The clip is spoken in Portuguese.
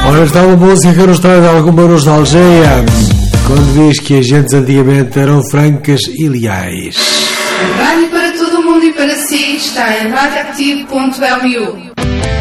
Ora, está uma música que nos traz alguma nostalgia, quando diz que as gentes antigamente eram francas e leais. A rádio para todo o mundo e para si está em radioactive.lu.